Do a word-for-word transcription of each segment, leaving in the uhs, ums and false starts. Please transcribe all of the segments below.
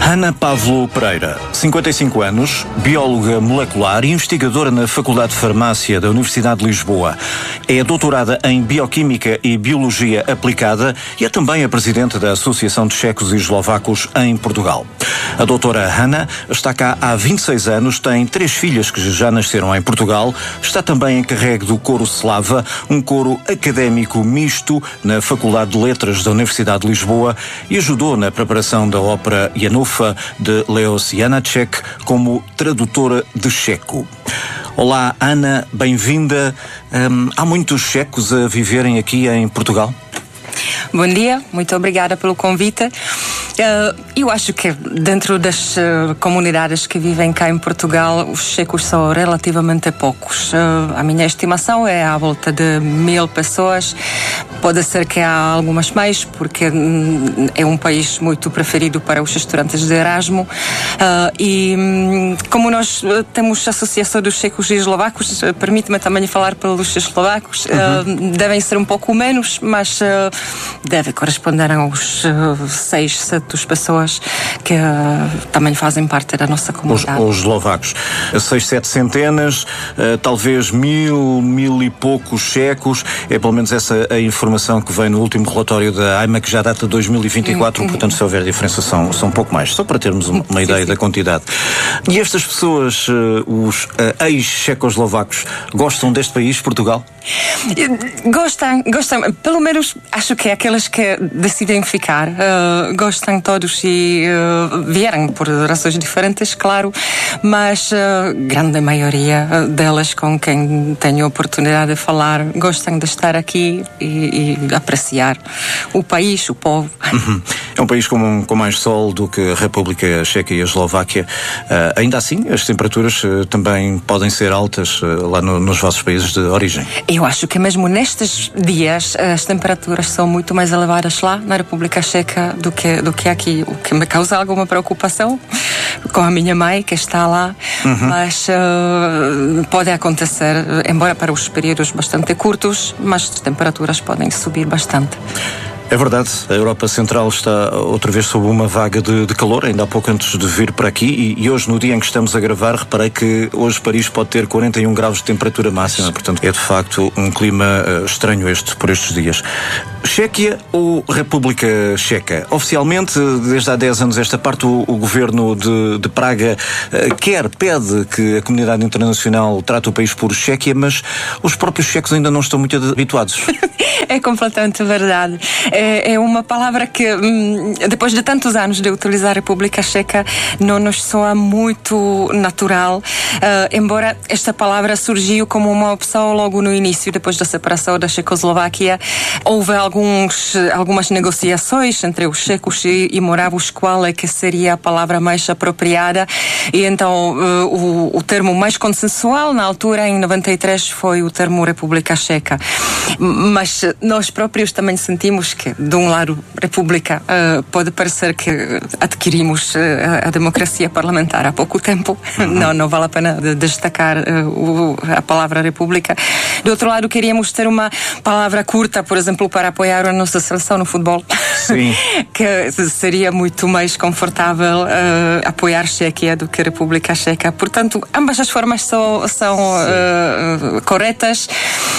Hanna Pavlo Pereira, cinquenta e cinco anos, bióloga molecular e investigadora na Faculdade de Farmácia da Universidade de Lisboa. É doutorada em Bioquímica e Biologia Aplicada e é também a presidente da Associação de Checos e Eslovacos em Portugal. A doutora Hanna está cá há vinte e seis anos, tem três filhas que já nasceram em Portugal, está também encarregue do coro Slava, um coro académico misto na Faculdade de Letras da Universidade de Lisboa, e ajudou na preparação da ópera Janufa de Leos Janáček como tradutora de checo. Olá, Ana, bem-vinda. Hum, há muitos checos a viverem aqui em Portugal? Bom dia, muito obrigada pelo convite. Uh, eu acho que dentro das uh, comunidades que vivem cá em Portugal, os checos são relativamente poucos. Uh, a minha estimação é à volta de mil pessoas. Pode ser que há algumas mais, porque hum, é um país muito preferido para os estudantes de Erasmo. Uh, e hum, como nós uh, temos a Associação dos Checos e Eslovacos, uh, permite-me também falar pelos eslovacos, uhum. uh, devem ser um pouco menos, mas uh, deve corresponder aos uh, seis, sete pessoas que uh, também fazem parte da nossa comunidade. Os, os eslovacos. Seis, sete centenas, uh, talvez mil, mil e poucos checos. É pelo menos essa a informação que vem no último relatório da AIMA, que já data de dois mil e vinte e quatro, hum, portanto, hum. se houver diferença, são, são um pouco mais. Só para termos uma, uma ideia sim, sim. da quantidade. E estas pessoas, uh, os uh, ex-checoslovacos, gostam deste país, Portugal? Gostam, gostam. Pelo menos acho que aqueles que decidem ficar uh, gostam todos e uh, vieram por razões diferentes, claro, mas a uh, grande maioria delas com quem tenho a oportunidade de falar gostam de estar aqui e, e apreciar o país, o povo. Uhum. É um país com, com mais sol do que a República Checa e a Eslováquia. Uh, ainda assim, as temperaturas uh, também podem ser altas uh, lá no, nos vossos países de origem. Eu acho que mesmo nestes dias as temperaturas são muito mais elevadas lá na República Checa do que, do que aqui, o que me causa alguma preocupação com a minha mãe que está lá, uhum. mas uh, pode acontecer, embora para os períodos bastante curtos, mas as temperaturas podem subir bastante. É verdade, a Europa Central está outra vez sob uma vaga de, de calor, ainda há pouco antes de vir para aqui, e, e hoje, no dia em que estamos a gravar, reparei que hoje Paris pode ter quarenta e um graus de temperatura máxima, portanto é de facto um clima uh, estranho este, por estes dias. Chequia ou República Checa? Oficialmente, desde há dez anos esta parte, o, o governo de, de Praga uh, quer, pede que a comunidade internacional trate o país por Chequia, mas os próprios checos ainda não estão muito habituados. É completamente verdade. É, é uma palavra que, hum, depois de tantos anos de utilizar a República Checa, não nos soa muito natural, uh, embora esta palavra surgiu como uma opção logo no início, depois da separação da Checoslováquia. Houve alguns, algumas negociações entre os checos e, e moravos qual é que seria a palavra mais apropriada, e então uh, o, o termo mais consensual na altura, em noventa e três, foi o termo República Checa. Mas nós próprios também sentimos que, de um lado, República, uh, pode parecer que adquirimos uh, a democracia parlamentar há pouco tempo. Uhum. Não, não vale a pena de destacar uh, o, a palavra República. Do outro lado, queríamos ter uma palavra curta, por exemplo, para apoiar a nossa seleção no futebol. Sim. Que seria muito mais confortável uh, apoiar Chequia do que República Checa. Portanto, ambas as formas são, são uh, corretas,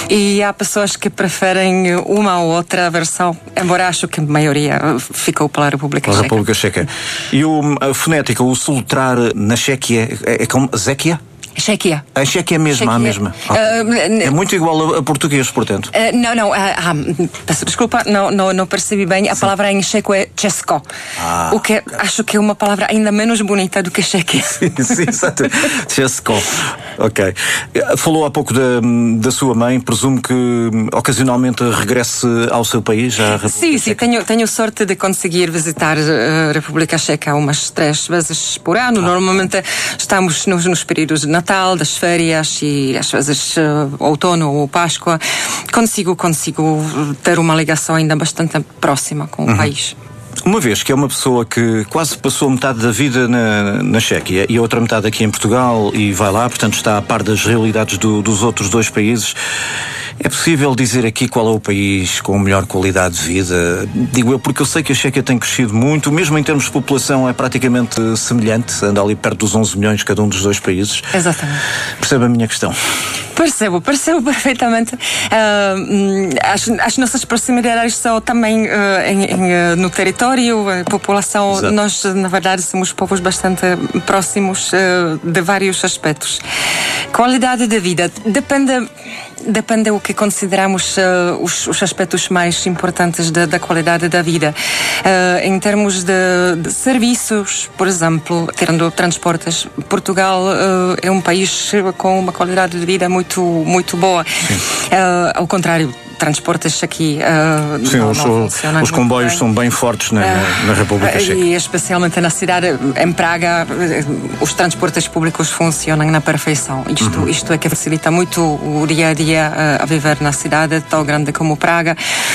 e há pessoas que preferem uma ou outra versão, embora acho que a maioria ficou pela República Checa. República Checa. E o, a fonética, o soletrar na Chequia, é, é como Zequia? Chequia. A Chequia é mesmo, a mesma. Uh, é muito igual a, a português, portanto. Uh, não, não, uh, uh, peço desculpa, não, não, não percebi bem. A Sim. palavra em checo é Česko. Ah, o que okay. acho que é uma palavra ainda menos bonita do que Chequia. Sim, sim, exato. Česko. Ok. Falou há pouco da, da sua mãe, presumo que ocasionalmente regresse ao seu país, já a Sim, sim, tenho, tenho sorte de conseguir visitar a República Checa umas três vezes por ano. Ah. Normalmente estamos nos, nos períodos de Natal, das férias e às vezes uh, outono ou Páscoa. Consigo, consigo ter uma ligação ainda bastante próxima com o uhum. país. Uma vez que é uma pessoa que quase passou metade da vida na, na Chequia e a outra metade aqui em Portugal e vai lá, portanto está a par das realidades do, dos outros dois países, É possível dizer aqui qual é o país com melhor qualidade de vida? Digo eu, porque eu sei que a Chequia tem crescido muito, mesmo em termos de população é praticamente semelhante, anda ali perto dos onze milhões cada um dos dois países. Exatamente. Percebe a minha questão? Percebo, percebo perfeitamente. Uh, as, as nossas proximidades são também uh, em, em, uh, no território, a população. Exato. Nós, na verdade, somos povos bastante próximos uh, de vários aspectos. Qualidade de vida depende. Depende do que consideramos uh, os, os aspectos mais importantes da, da qualidade da vida. Uh, em termos de, de serviços, por exemplo, tirando transportes, Portugal uh, é um país com uma qualidade de vida muito, muito boa. Uh, ao contrário, transportes aqui uh, Sim, não, os, não os comboios bem. São bem fortes na, uh, na República Checa. E especialmente na cidade, em Praga, os transportes públicos funcionam na perfeição. Isto, uhum. isto é que facilita muito o dia a dia uh, a viver na cidade tão grande como Praga.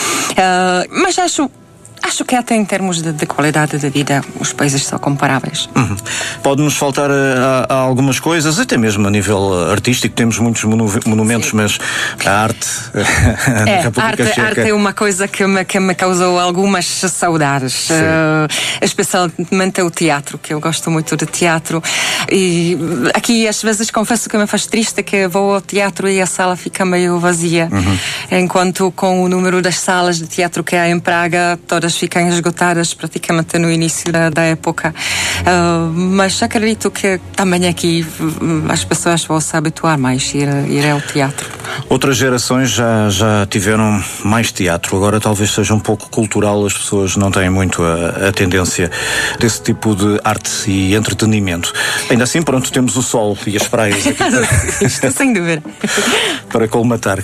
Uh, mas acho Acho que até em termos de, de qualidade de vida os países são comparáveis. Uhum. Pode-nos faltar a, a algumas coisas, até mesmo a nível artístico, temos muitos monu monumentos, Sim. mas a arte é, na República arte, Checa... arte é uma coisa que me, que me causou algumas saudades, uh, especialmente o teatro, que eu gosto muito de teatro, e aqui às vezes confesso que me faz triste que vou ao teatro e a sala fica meio vazia, uhum. enquanto com o número das salas de teatro que há em Praga, todas ficam esgotadas praticamente no início da, da época. Uh, mas acredito que também aqui as pessoas vão se habituar mais a ir, ir ao teatro. Outras gerações já, já tiveram mais teatro, agora talvez seja um pouco cultural, as pessoas não têm muito a, a tendência desse tipo de arte e entretenimento. Ainda assim, pronto, temos o sol e as praias aqui para... Isto sem dúvida. para colmatar.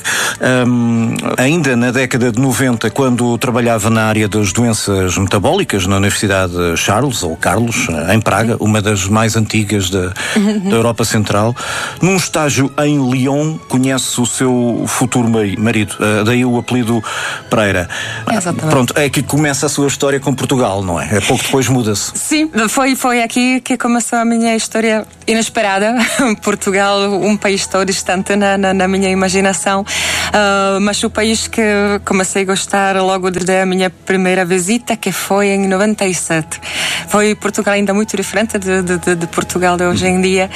Um, ainda na década de noventa, quando trabalhava na área dos doenças metabólicas na Universidade Charles, ou Carlos, em Praga, uma das mais antigas da, da Europa Central. Num estágio em Lyon, conhece o seu futuro marido, uh, daí o apelido Pereira. Exatamente. Pronto, é aqui que começa a sua história com Portugal, não é? É pouco depois muda-se. Sim, foi, foi aqui que começou a minha história inesperada. Portugal, um país tão distante na, na, na minha imaginação, uh, mas o país que comecei a gostar logo desde a minha primeira visita, que foi em noventa e sete. Foi Portugal ainda muito diferente de, de, de Portugal de hoje em dia,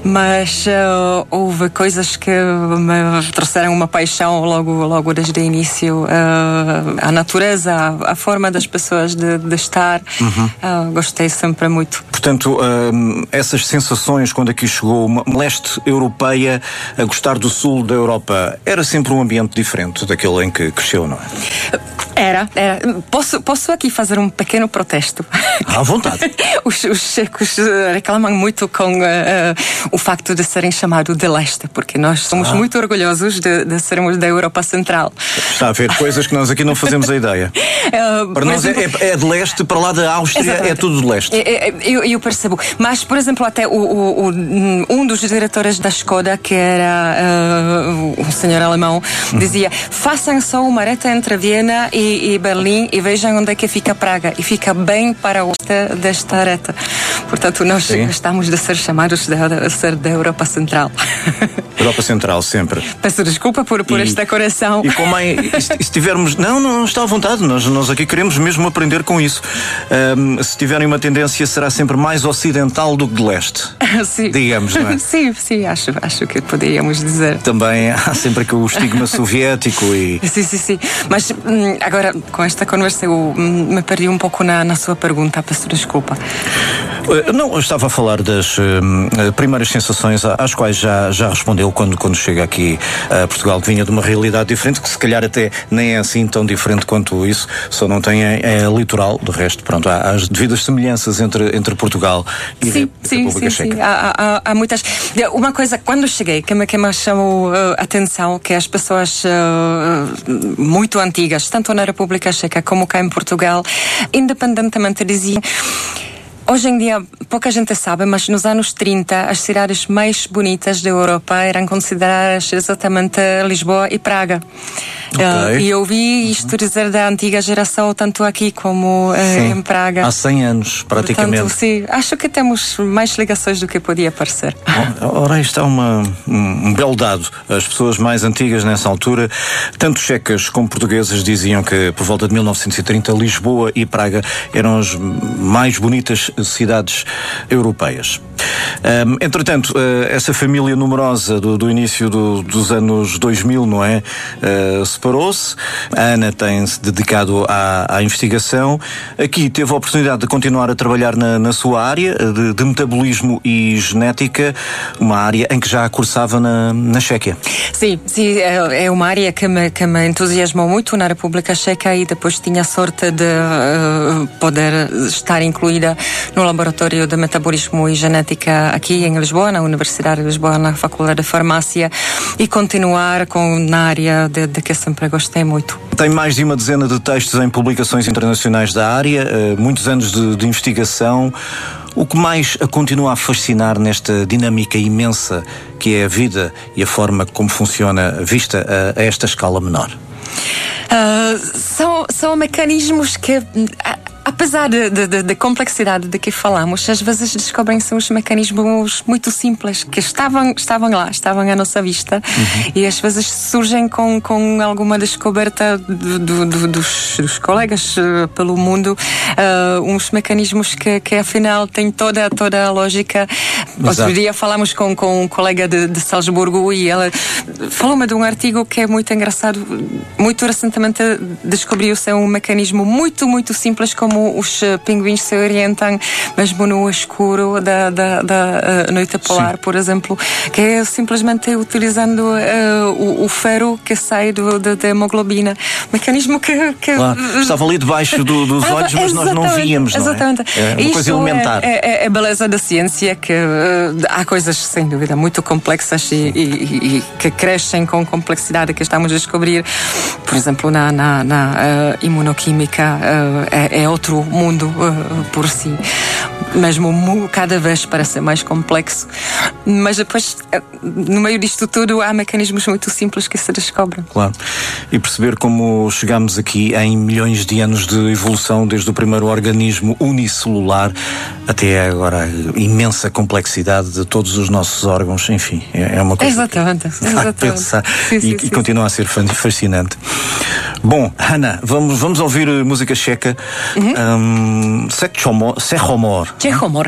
mas uh, houve coisas que me trouxeram uma paixão logo, logo desde o início. Uh, a natureza, a, a forma das pessoas de, de estar, uhum. uh, gostei sempre muito. Portanto, uh, essas sensações quando aqui chegou, uma leste europeia a gostar do sul da Europa, era sempre um ambiente diferente daquele em que cresceu, não é? Era, era. Posso, posso aqui fazer um pequeno protesto? À vontade. os, os checos reclamam muito com uh, uh, o facto de serem chamados de leste, porque nós somos ah. muito orgulhosos de, de sermos da Europa Central. Está a ver coisas que nós aqui não fazemos a ideia. Uh, para nós exemplo, é, é de leste, para lá da Áustria exatamente. É tudo de leste. Eu, eu percebo. Mas, por exemplo, até o, o, o, um dos diretores da Skoda, que era uh, um senhor alemão, uhum. dizia: façam só uma reta entre Viena e e Berlim e vejam onde é que fica Praga, e fica bem para o oeste desta reta. Portanto, nós Sim. gostamos de ser chamados de, de ser da Europa Central. Europa Central, sempre. Peço desculpa por, por e, esta correção. E como é, e se tivermos... Não, não, não está à vontade, nós, nós aqui queremos mesmo aprender com isso. Um, se tiverem uma tendência, será sempre mais ocidental do que de leste. Sim. Digamos, não é? Sim, sim, acho, acho que poderíamos dizer. Também há sempre aqui o estigma soviético e... Sim, sim, sim. Mas hum, agora, com esta conversa, eu hum, me perdi um pouco na, na sua pergunta, peço desculpa. Não, eu estava a falar das hum, primeiras sensações às quais já, já respondeu quando, quando chega aqui a Portugal, que vinha de uma realidade diferente, que se calhar até nem é assim tão diferente quanto isso, só não tem é, é litoral, de resto, pronto, há, há as devidas semelhanças entre, entre Portugal e sim, a sim, República sim, Checa. Sim, há, há, há muitas... Uma coisa, quando cheguei, que me, que me chamou a uh, atenção, que as pessoas uh, muito antigas, tanto na República Checa como cá em Portugal, independentemente diziam... Hoje em dia, pouca gente sabe, mas nos anos trinta, as cidades mais bonitas da Europa eram consideradas exatamente Lisboa e Praga. Okay. Uh, e eu vi isto dizer da antiga geração, tanto aqui como uh, em Praga. Há cem anos, praticamente. Portanto, sim, acho que temos mais ligações do que podia parecer. Ora, isto é uma, um, um belo dado. As pessoas mais antigas nessa altura, tanto checas como portuguesas, diziam que por volta de mil novecentos e trinta Lisboa e Praga eram as mais bonitas cidades europeias. Um, entretanto, uh, essa família numerosa do, do início do, dos anos dois mil, não é? Uh, separou-se. A Ana tem-se dedicado à, à investigação. Aqui teve a oportunidade de continuar a trabalhar na, na sua área de, de metabolismo e genética, uma área em que já cursava na, na Chequia. Sim, sim, é, é uma área que me, que me entusiasmou muito na República Checa e depois tinha a sorte de uh, poder estar incluída no laboratório de metabolismo e genética aqui em Lisboa, na Universidade de Lisboa, na Faculdade de Farmácia, e continuar com, na área de, de que sempre gostei muito. Tem mais de uma dezena de textos em publicações internacionais da área, uh, muitos anos de, de investigação. O que mais a continua a fascinar nesta dinâmica imensa que é a vida e a forma como funciona vista a, a esta escala menor? Uh, são, são mecanismos que, apesar da complexidade de que falamos, às vezes descobrem-se uns mecanismos muito simples que estavam, estavam lá, estavam à nossa vista, uhum. E às vezes surgem com, com alguma descoberta do, do, do, dos, dos colegas uh, pelo mundo, uh, uns mecanismos que, que afinal têm toda, toda a lógica. Exato. Outro dia falamos com, com um colega de, de Salzburgo e ela falou-me de um artigo que é muito engraçado. Muito recentemente descobriu-se um mecanismo muito, muito simples como os pinguins se orientam mesmo no escuro da, da, da uh, noite polar. Sim. Por exemplo, que é simplesmente utilizando uh, o, o ferro que sai do, da, da hemoglobina. Mecanismo que... que... Claro. Estava ali debaixo do, dos olhos, mas nós não víamos, não é? Exatamente. É uma Isto coisa elementar. É, é, é a beleza da ciência, que uh, há coisas, sem dúvida, muito complexas e, e, e que crescem com complexidade que estamos a descobrir. Por exemplo, na, na, na uh, imunoquímica uh, é, é outro mundo uh, por si. Mesmo cada vez parece mais complexo. Mas depois, uh, no meio disto tudo, há mecanismos muito simples que se descobrem. Claro. E perceber como chegamos aqui em milhões de anos de evolução, desde o primeiro organismo unicelular até agora a imensa complexidade de todos os nossos órgãos, enfim, é uma coisa exatamente, que exatamente. Pensar sim, sim, e, sim. e continua a ser fascinante. Bom, Ana, vamos, vamos ouvir música checa. Uhum. um, Čehomor. Čehomor. Čehomor.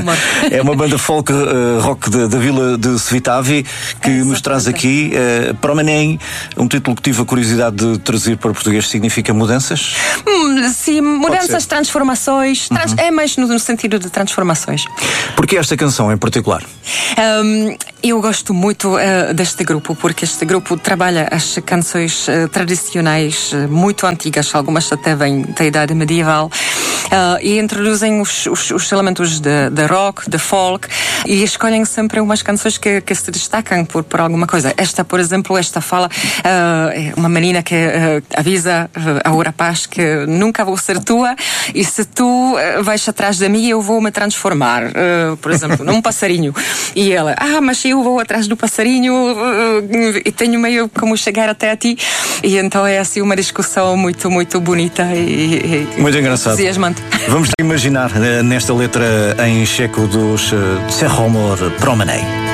É uma banda folk uh, rock da, da vila de Svitavy que é, nos traz aqui uh, Promenej, um título que tive a curiosidade de traduzir para português. Significa mudanças? Hum, sim, mudanças, transformações. Trans- uhum. É mais no, no sentido de transformações. Por que esta canção em particular? Um, eu gosto muito uh, deste grupo, porque este grupo trabalha as canções uh, tradicionais, uh, muito antigas, algumas até vêm da idade medieval, uh, e introduzem os, os, os elementos de, de rock, de folk, e escolhem sempre umas canções que, que se destacam por, por alguma coisa. Esta, por exemplo, esta fala, uh, é uma menina que uh, avisa uh, ao rapaz que nunca vou ser tua, e se tu uh, vais atrás de mim, eu vou me transformar, uh, por exemplo, num passarinho. E ela, ah, mas eu vou atrás do passarinho uh, e tenho meio como chegar até a ti. E então é assim uma discussão muito, muito bonita e, e muito engraçado. Entusiasmante. Vamos imaginar uh, nesta letra em checo dos uh, Čehomor Promenej.